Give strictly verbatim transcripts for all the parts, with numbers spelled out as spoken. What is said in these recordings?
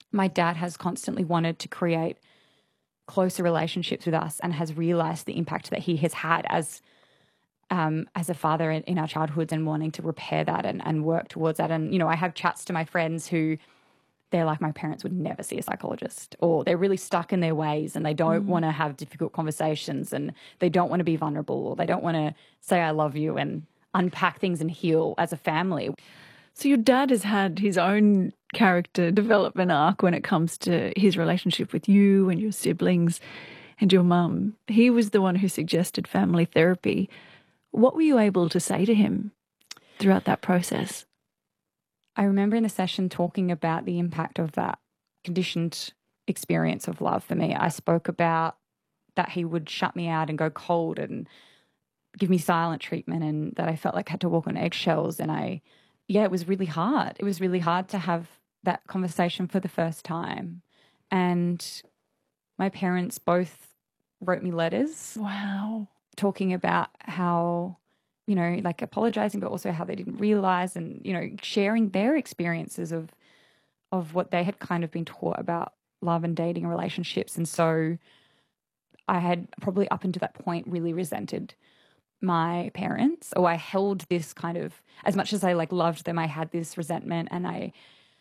My dad has constantly wanted to create closer relationships with us and has realised the impact that he has had as um, as a father in, in our childhoods, and wanting to repair that and, and work towards that. And, you know, I have chats to my friends who they're like, my parents would never see a psychologist, or they're really stuck in their ways and they don't mm. want to have difficult conversations, and they don't want to be vulnerable, or they don't want to say I love you and unpack things and heal as a family. So your dad has had his own character development arc when it comes to his relationship with you and your siblings and your mum. He was the one who suggested family therapy. What were you able to say to him throughout that process? I remember in the session talking about the impact of that conditioned experience of love for me. I spoke about that he would shut me out and go cold and give me silent treatment, and that I felt like I had to walk on eggshells. And I, yeah, it was really hard. It was really hard to have that conversation for the first time. And my parents both wrote me letters. Wow. Talking about how, you know, like apologizing, but also how they didn't realize, and, you know, sharing their experiences of of what they had kind of been taught about love and dating and relationships. And so I had probably up until that point really resented my parents, or I held this kind of, as much as I like loved them, I had this resentment. And I,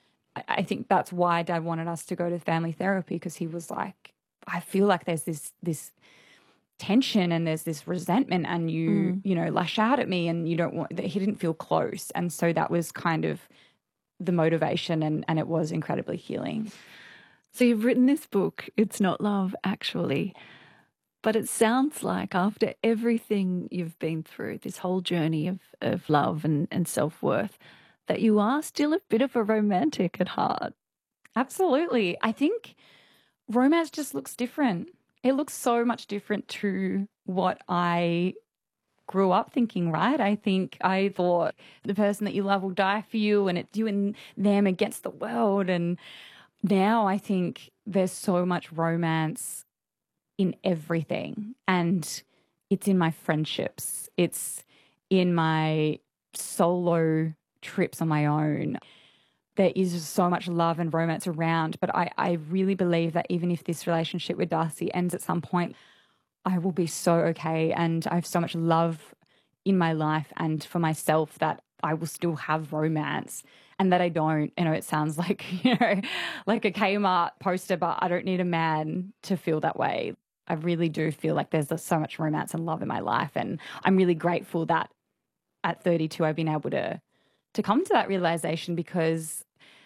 I think that's why Dad wanted us to go to family therapy, because he was like, I feel like there's this, this tension and there's this resentment, and you, mm. you know, lash out at me, and you don't want that. He didn't feel close. And so that was kind of the motivation, and, and it was incredibly healing. So you've written this book, It's Not Love, Actually. But it sounds like after everything you've been through, this whole journey of, of love and, and self-worth, that you are still a bit of a romantic at heart. Absolutely. I think romance just looks different. It looks so much different to what I grew up thinking, right? I think I thought the person that you love will die for you, and it's you and them against the world. And now I think there's so much romance in everything, and it's in my friendships, it's in my solo trips on my own. There is so much love and romance around, but I, I really believe that even if this relationship with Darcy ends at some point, I will be so okay, and I have so much love in my life and for myself that I will still have romance. And that I don't, you know, it sounds like, you know, like a Kmart poster, but I don't need a man to feel that way. I really do feel like there's so much romance and love in my life. And I'm really grateful that at thirty-two, I've been able to, to come to that realization, because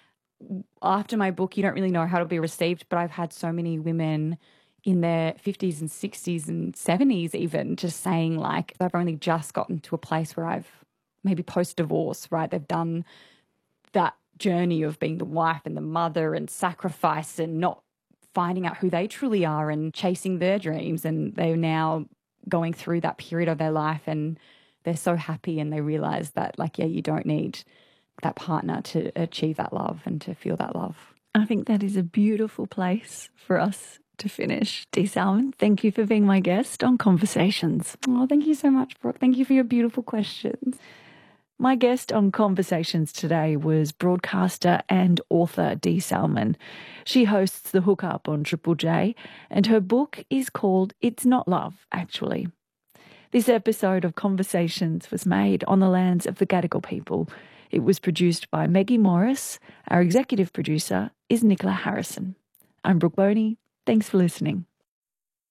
after my book, you don't really know how it'll be received, but I've had so many women in their fifties and sixties and seventies even just saying like, I've only just gotten to a place where I've maybe post-divorce, right? They've done that journey of being the wife and the mother and sacrifice and not finding out who they truly are and chasing their dreams. And they're now going through that period of their life, and they're so happy, and they realize that like, yeah, you don't need that partner to achieve that love and to feel that love. I think that is a beautiful place for us to finish. Dee Salmon, thank you for being my guest on Conversations. Oh, thank you so much, Brooke. Thank you for your beautiful questions. My guest on Conversations today was broadcaster and author Dee Salmon. She hosts The Hookup on Triple J, and her book is called It's Not Love, Actually. This episode of Conversations was made on the lands of the Gadigal people. It was produced by Maggie Morris. Our executive producer is Nicola Harrison. I'm Brooke Boney. Thanks for listening.